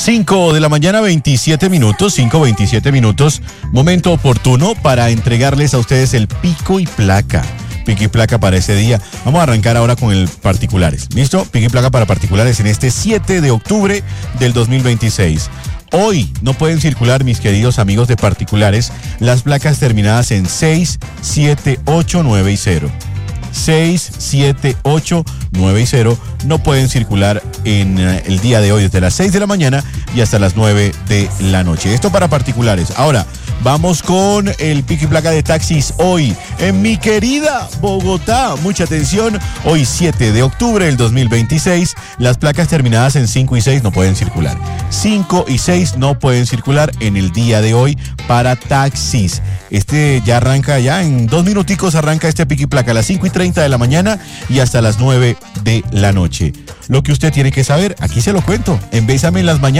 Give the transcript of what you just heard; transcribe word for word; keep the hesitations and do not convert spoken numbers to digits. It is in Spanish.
cinco de la mañana, veintisiete minutos, cinco veintisiete minutos, momento oportuno para entregarles a ustedes el pico y placa. Pico y placa para ese día. Vamos a arrancar ahora con el particulares. ¿Listo? Pico y placa para particulares en este siete de octubre del dos mil veintiséis. Hoy no pueden circular, mis queridos amigos de particulares, las placas terminadas en seis, siete, ocho, nueve y cero. seis, siete, ocho, nueve y cero no pueden circular en el día de hoy desde las seis de la mañana y hasta las nueve de la noche. Esto para particulares. Ahora, vamos con el pico y placa de taxis hoy en mi querida Bogotá. Mucha atención, hoy siete de octubre del dos mil veintiséis, las placas terminadas en cinco y seis no pueden circular. cinco y seis no pueden circular en el día de hoy para taxis. Este ya arranca, ya en dos minuticos arranca este pico y placa a las cinco y treinta de la mañana y hasta las nueve de la noche. Lo que usted tiene que saber, aquí se lo cuento, en Bésame en las mañanas.